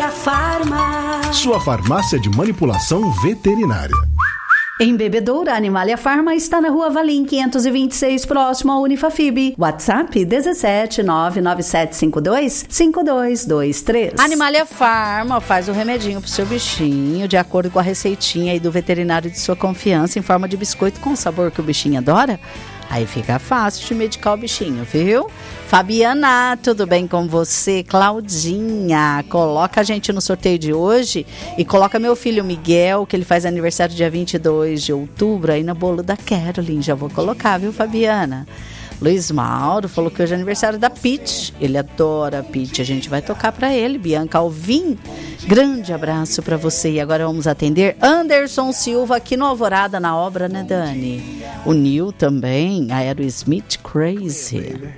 Animalia Farma. Sua farmácia de manipulação veterinária. Em Bebedouro, a Animalia Farma está na Rua Valim 526, próximo ao Unifafib. WhatsApp 17 99752 5223. Animalia Farma faz o remedinho pro seu bichinho, de acordo com a receitinha aí do veterinário de sua confiança, em forma de biscoito com sabor que o bichinho adora. Aí fica fácil de medicar o bichinho, viu? Fabiana, tudo bem com você? Claudinha, coloca a gente no sorteio de hoje e coloca meu filho Miguel, que ele faz aniversário dia 22 de outubro, aí no bolo da Caroline. Já vou colocar, viu, Fabiana? Luiz Mauro falou que hoje é aniversário da Pitty. Ele adora a Pitty, a gente vai tocar pra ele. Bianca Alvim, grande abraço pra você. E agora vamos atender Anderson Silva aqui no Alvorada, na obra, né, Dani? O Nil também, Aerosmith Crazy.